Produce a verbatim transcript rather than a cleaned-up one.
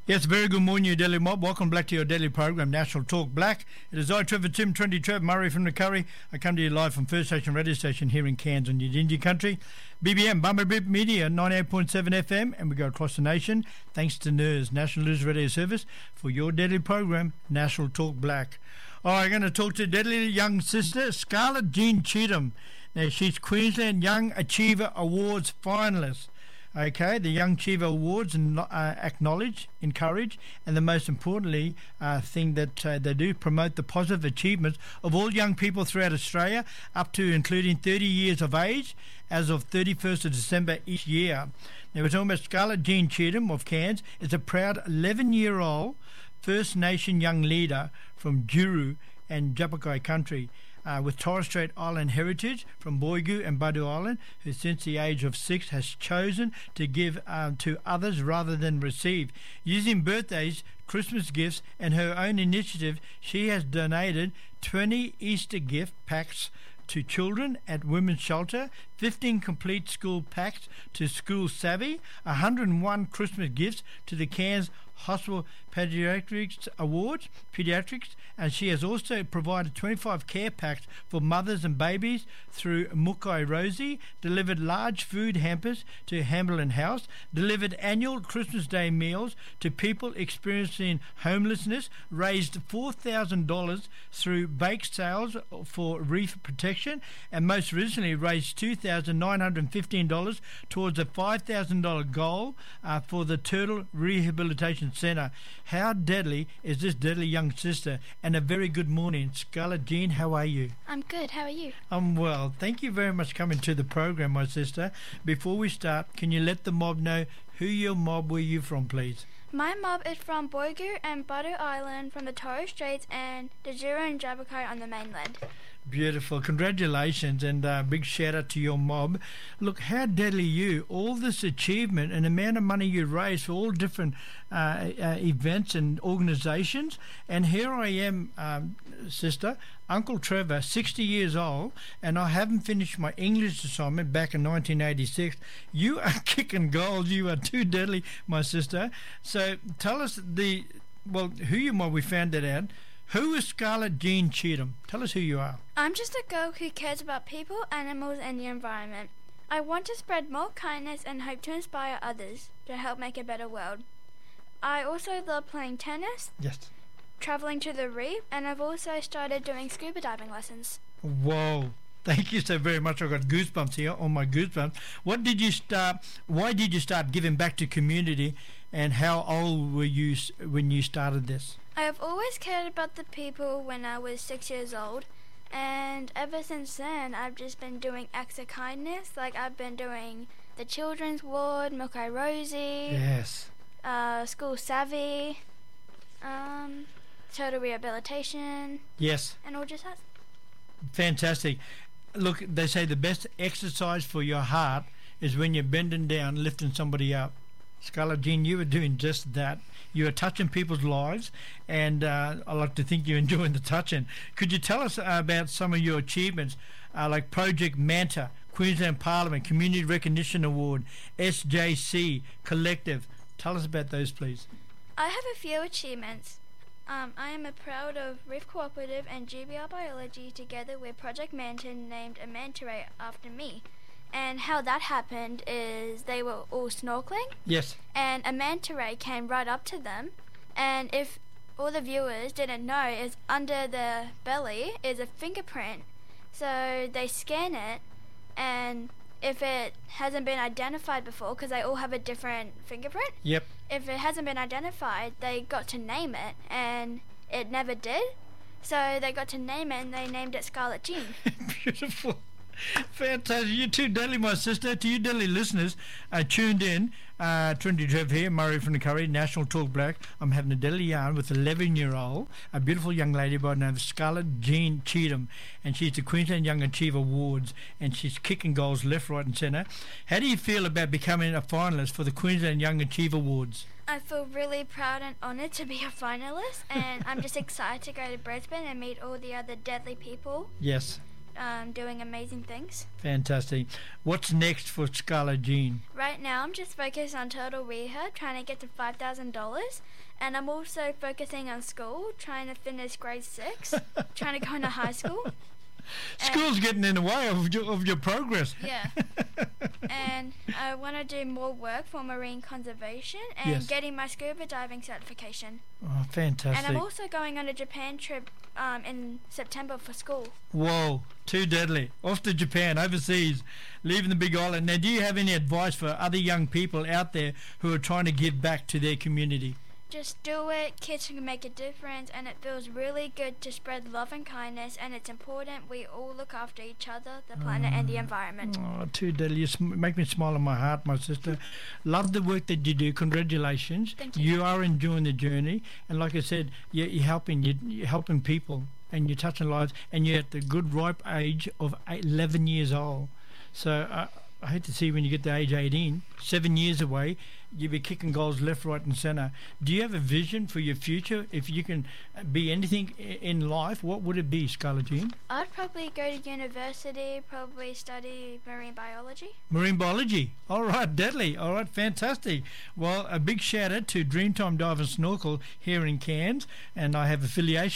Yes, very good morning, you Daily Mob. Welcome back to your daily program, National Talk Black. It is I, Trevor Tim, twenty Trev, Murray from the Curry. I come to you live from First Station Radio Station here in Cairns on Yidinji Country. B B M, Bumblebee Media, ninety-eight point seven F M, and we go across the nation. Thanks to N E R S, National News Radio Service, for your daily program, National Talk Black. All right, I'm going to talk to deadly young sister, Scarlett Jean Cheetham. Now, she's Queensland Young Achiever Awards finalist. Okay, the Young Achiever Awards and uh, acknowledge, encourage, and the most importantly uh, thing that uh, they do, promote the positive achievements of all young people throughout Australia, up to including thirty years of age, as of thirty-first of December each year. Now, we're talking about Scarlett Jean Cheetham of Cairns, is a proud eleven-year-old First Nation young leader from Juru and Japakai country. Uh, with Torres Strait Island heritage from Boigu and Badu Island, who since the age of six has chosen to give um, to others rather than receive. Using birthdays, Christmas gifts, and her own initiative, she has donated twenty Easter gift packs to children at Women's Shelter, fifteen complete school packs to School Savvy, one hundred and one Christmas gifts to the Cairns Hospital Pediatrics Awards, Pediatrics, and she has also provided twenty-five care packs for mothers and babies through Mukai Rosie, delivered large food hampers to Hamblin House, delivered annual Christmas Day meals to people experiencing homelessness, raised four thousand dollars through bake sales for reef protection, and most recently raised two thousand nine hundred fifteen dollars towards a five thousand dollars goal uh, for the Turtle Rehabilitation Centre. How deadly is this deadly young sister? And a very good morning, Scarlett Jean. How are you? I'm good. How are you? I'm well. Thank you very much for coming to the program, my sister. Before we start, can you let the mob know who your mob were you from, please? My mob is from Boigu and Badu Island from the Torres Straits and the Juru and Jabakai on the mainland. Beautiful. Congratulations and uh, big shout out to your mob. Look, how deadly you, all this achievement and the amount of money you raise for all different uh, uh, events and organisations. And here I am, um, sister, Uncle Trevor, sixty years old, and I haven't finished my English assignment back in nineteen eighty-six. You are kicking goals. You are too deadly, my sister. So tell us the, well, who you mob, we found that out. Who is Scarlett Jean Cheetham? Tell us who you are. I'm just a girl who cares about people, animals and the environment. I want to spread more kindness and hope to inspire others to help make a better world. I also love playing tennis, yes, travelling to the reef, and I've also started doing scuba diving lessons. Whoa. Thank you so very much. I've got goosebumps here on my goosebumps. What did you start, why did you start giving back to community, and how old were you when you started this? I have always cared about the people when I was six years old, and ever since then I've just been doing acts of kindness. Like I've been doing the Children's Ward, Mukai Rosie, yes, uh, School Savvy, um, Total Rehabilitation, yes, and all just that. Fantastic. Look, they say the best exercise for your heart is when you're bending down, lifting somebody up. Scarlett Jean, you were doing just that. You are touching people's lives, and uh, I like to think you're enjoying the touching. Could you tell us uh, about some of your achievements, uh, like Project Manta, Queensland Parliament, Community Recognition Award, S J C, Collective? Tell us about those, please. I have a few achievements. Um, I am a proud of Reef Cooperative and G B R Biology together with Project Manta named a manta ray after me. And how that happened is they were all snorkeling. Yes. And a manta ray came right up to them. And if all the viewers didn't know, is under the belly is a fingerprint. So they scan it, and if it hasn't been identified before, because they all have a different fingerprint. Yep. If it hasn't been identified, they got to name it, and it never did. So they got to name it, and they named it Scarlett Jean. Beautiful. Fantastic. You too, deadly, my sister. To you, deadly listeners, uh, tuned in. Uh, twenty Trev here, Murray from the Curry, National Talk Black. I'm having a deadly yarn with eleven-year-old, a beautiful young lady by the name of Scarlett Jean Cheetham, and she's the Queensland Young Achiever Awards, and she's kicking goals left, right and centre. How do you feel about becoming a finalist for the Queensland Young Achiever Awards? I feel really proud and honoured to be a finalist, and I'm just excited to go to Brisbane and meet all the other deadly people. Yes. um, doing amazing things. Fantastic. What's next for Scarlett Jean? Right now, I'm just focused on total rehab, trying to get to five thousand dollars. And I'm also focusing on school, trying to finish grade six, trying to go into high school. School's getting in the way of your, of your progress. Yeah. And I want to do more work for marine conservation and Yes. getting my scuba diving certification. Oh, fantastic. And I'm also going on a Japan trip um, in September for school. Whoa, too deadly. Off to Japan, overseas, leaving the big island. Now, do you have any advice for other young people out there who are trying to give back to their community? Just do it. Kids can make a difference, and it feels really good to spread love and kindness, and it's important we all look after each other, the planet, and the environment. Oh, too deadly. You sm- make me smile on my heart, my sister. Love the work that you do. Congratulations. Thank you. You are enjoying the journey. And like I said, you're, you're helping you're, you're helping people, and you're touching lives, and you're at the good, ripe age of eight, eleven years old. So uh, I hate to see when you get to age eighteen, seven years away, you'll be kicking goals left, right and centre. Do you have a vision for your future? If you can be anything i- in life, what would it be, Scarlett Jean? I'd probably go to university, probably study marine biology. Marine biology. All right, deadly. All right, fantastic. Well, a big shout out to Dreamtime Dive and Snorkel here in Cairns, and I have affiliation